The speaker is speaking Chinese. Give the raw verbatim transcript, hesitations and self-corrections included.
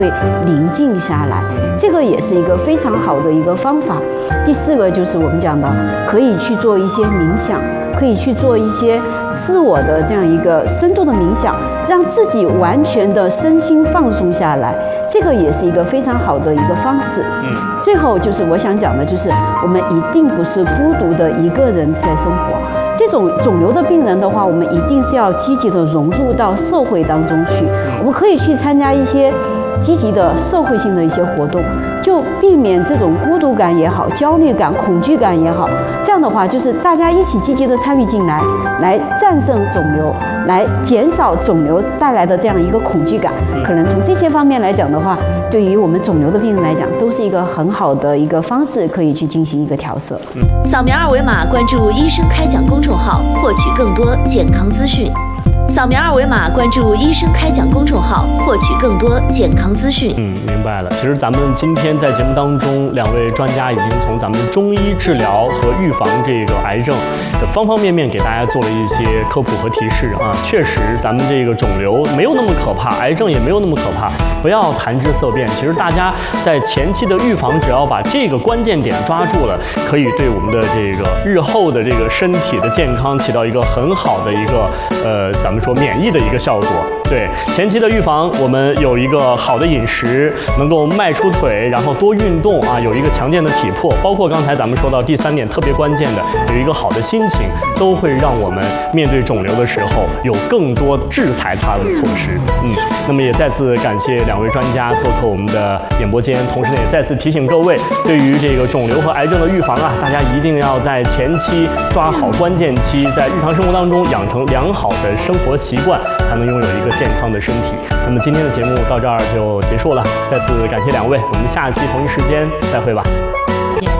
会宁静下来，这个也是一个非常好的一个方法。第四个就是我们讲的，可以去做一些冥想，可以去做一些自我的这样一个深度的冥想，让自己完全的身心放松下来，这个也是一个非常好的一个方式。嗯，最后就是我想讲的，就是我们一定不是孤独的一个人在生活。这种肿瘤的病人的话，我们一定是要积极的融入到社会当中去。我们可以去参加一些积极的社会性的一些活动，就避免这种孤独感也好、焦虑感、恐惧感也好。这样的话，就是大家一起积极的参与进来，来战胜肿瘤，来减少肿瘤带来的这样一个恐惧感。可能从这些方面来讲的话，对于我们肿瘤的病人来讲，都是一个很好的一个方式，可以去进行一个调色。 扫描二维码关注医生开讲公众号，获取更多健康资讯。扫描二维码关注医生开讲公众号，获取更多健康资讯。 嗯，明白了。其实咱们今天在节目当中，两位专家已经从咱们中医治疗和预防这个癌症的方方面面给大家做了一些科普和提示啊。确实，咱们这个肿瘤没有那么可怕，癌症也没有那么可怕，不要谈之色变。其实大家在前期的预防，只要把这个关键点抓住了，可以对我们的这个日后的这个身体的健康起到一个很好的一个呃，咱们说免疫的一个效果。对，前期的预防，我们有一个好的饮食，能够迈出腿，然后多运动啊，有一个强健的体魄，包括刚才咱们说到第三点特别关键的，有一个好的心情，都会让我们面对肿瘤的时候有更多制裁它的措施。嗯，那么也再次感谢两位专家做客我们的演播间，同时呢也再次提醒各位，对于这个肿瘤和癌症的预防啊，大家一定要在前期抓好关键期，在日常生活当中养成良好的生活习惯，才能拥有一个健康的身体。那么今天的节目到这儿就结束了，再次感谢两位，我们下期同一时间再会吧。